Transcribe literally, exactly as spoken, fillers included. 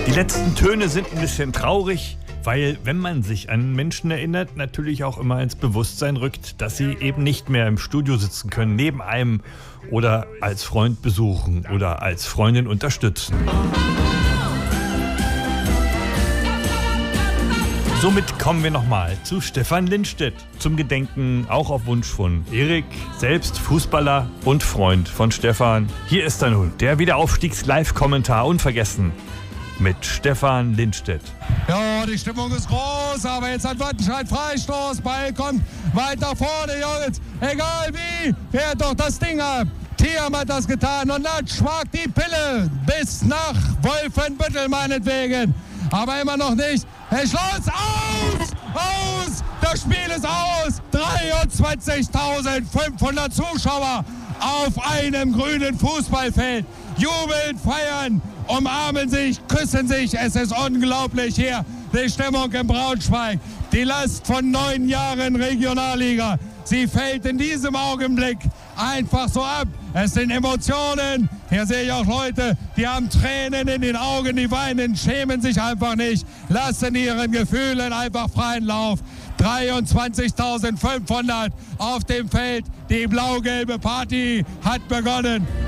Die letzten Töne sind ein bisschen traurig, weil, wenn man sich an Menschen erinnert, natürlich auch immer ins Bewusstsein rückt, dass sie eben nicht mehr im Studio sitzen können, neben einem oder als Freund besuchen oder als Freundin unterstützen. Somit kommen wir nochmal zu Stefan Lindstedt, zum Gedenken auch auf Wunsch von Erik, selbst Fußballer und Freund von Stefan. Hier ist er nun, der Wiederaufstiegs-Live-Kommentar unvergessen mit Stefan Lindstedt. Ja, die Stimmung ist groß, aber jetzt hat Wattenscheid Freistoß. Ball kommt weiter vorne, Jungs. Egal wie, fährt doch das Ding ab. Thiam hat das getan und Natsch wagt die Pille bis nach Wolfenbüttel meinetwegen. Aber immer noch nicht. Hey, Schluss! Aus! Aus! Das Spiel ist aus! dreiundzwanzigtausendfünfhundert Zuschauer auf einem grünen Fußballfeld. Jubeln, feiern, umarmen sich, küssen sich. Es ist unglaublich hier. Die Stimmung in Braunschweig. Die Last von neun Jahren Regionalliga. Sie fällt in diesem Augenblick einfach so ab. Es sind Emotionen. Hier sehe ich auch Leute, die haben Tränen in den Augen, die weinen, schämen sich einfach nicht, lassen ihren Gefühlen einfach freien Lauf. dreiundzwanzigtausendfünfhundert auf dem Feld. Die blau-gelbe Party hat begonnen.